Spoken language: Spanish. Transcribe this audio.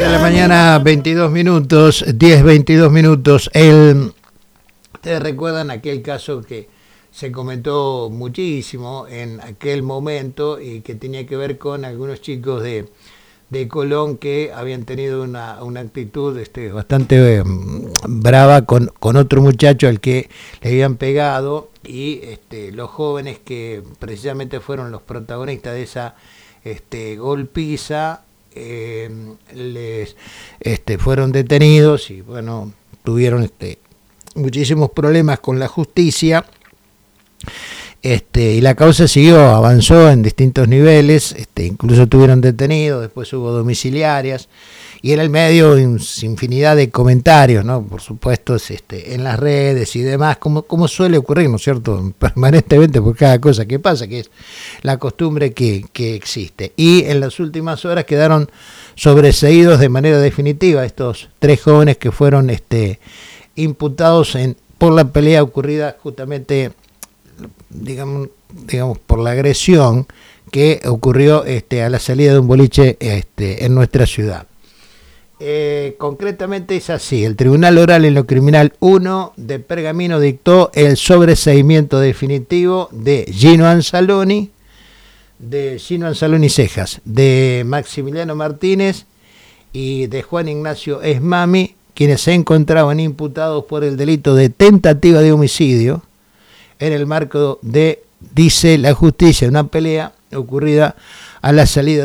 de la mañana, 22 minutos, 10-22 minutos. Ustedes recuerdan aquel caso que se comentó muchísimo en aquel momento y que tenía que ver con algunos chicos de Colón que habían tenido una actitud bastante brava con otro muchacho al que le habían pegado, y los jóvenes que precisamente fueron los protagonistas de esa golpiza les fueron detenidos y bueno, tuvieron muchísimos problemas con la justicia. Y la causa avanzó en distintos niveles, incluso tuvieron detenidos, después hubo domiciliarias, y en el medio infinidad de comentarios, ¿no? Por supuesto, en las redes y demás, como suele ocurrir, ¿no es cierto?, permanentemente por cada cosa que pasa, que es la costumbre que existe. Y en las últimas horas quedaron sobreseídos de manera definitiva estos 3 jóvenes que fueron imputados por la pelea ocurrida justamente, digamos por la agresión que ocurrió a la salida de un boliche en nuestra ciudad. Concretamente es así: el Tribunal Oral en lo Criminal 1 de Pergamino dictó el sobreseimiento definitivo de Gino Anzaloni Cejas, de Maximiliano Martínez y de Juan Ignacio Esmami, quienes se encontraban imputados por el delito de tentativa de homicidio en el marco de, dice la justicia, una pelea ocurrida a la salida